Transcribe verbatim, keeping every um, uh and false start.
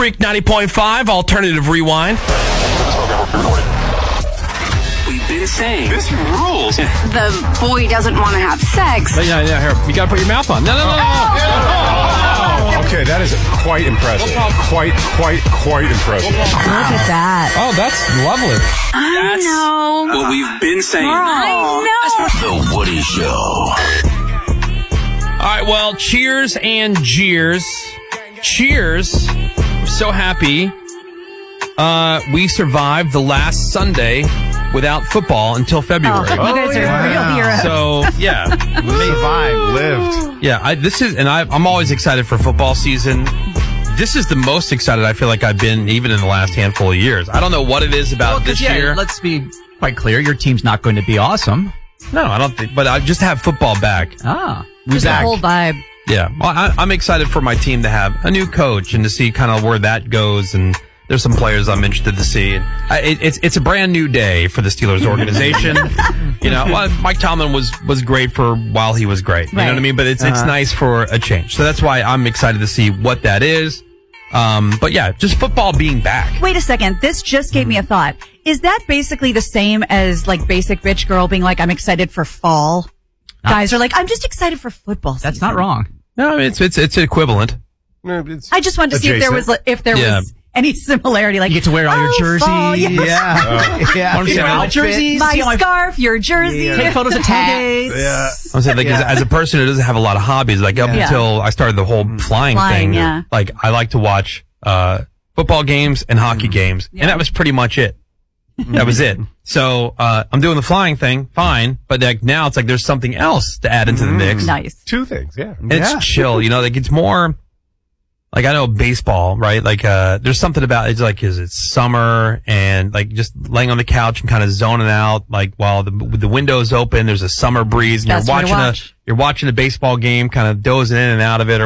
Freak ninety point five, Alternative Rewind. We've been saying This rules. The boy doesn't want to have sex. Yeah, yeah, here. You gotta put your mouth on. No, no, no, no. no. Okay, that is quite impressive. Quite, quite, quite impressive. Look at that. Oh, that's lovely. I know. what we've been saying. I know. The Woody Show. All right, well, cheers and jeers. Cheers. We're so happy. Uh, we survived the last Sunday without football until February. Oh, you guys are yeah. real heroes. So, yeah. Survived, lived. Yeah, I, this is, and I, I'm always excited for football season. This is the most excited I feel like I've been even in the last handful of years. I don't know what it is about Well, this yeah, year. Let's be quite clear. Your team's not going to be awesome. No, I don't think, but I just have football back. Ah. Just the whole vibe. Yeah, well, I, I'm excited for my team to have a new coach and to see kind of where that goes. And there's some players I'm interested to see. And I, it, it's it's a brand new day for the Steelers organization. You know, well, Mike Tomlin was was great for while he was great. You Right. know what I mean? But it's it's nice for a change. So that's why I'm excited to see what that is. Um, but yeah, just football being back. Wait a second. This just gave me a thought. Is that basically the same as like basic bitch girl being like, I'm excited for fall? Guys are like, I'm just excited for football season. That's not wrong. No, it's it's it's equivalent. No, it's I just wanted to see if there was adjacent. if there Yeah. was any similarity. Like You get to wear all your oh, jerseys. fall, yes. Yeah. yeah. I'm saying, Your I'll- outfits. My See my- scarf, your jersey, Take photos of tailgates. yeah. I'm saying, like, as, as a person who doesn't have a lot of hobbies, like up Yeah. until I started the whole flying, Flying, thing, yeah. like I like to watch uh football games and hockey games, and that was pretty much it. That was it. So uh I'm doing the flying thing, fine, but like now it's like there's something else to add into the mix. Nice. Two things, yeah. And it's chill, you know, like it's more like I know baseball, right? Like uh there's something about it's like is it summer and like just laying on the couch and kind of zoning out like while the the window's open, there's a summer breeze and Best you're way to watching a watch. you're watching a baseball game, kind of dozing in and out of it or